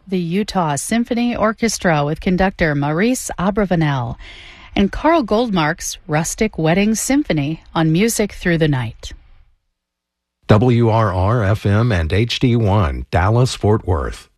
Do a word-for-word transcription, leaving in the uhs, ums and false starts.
the Utah Symphony Orchestra with conductor Maurice Abravanel, and Carl Goldmark's Rustic Wedding Symphony on Music Through the Night. W R R F M and H D one, Dallas, Fort Worth.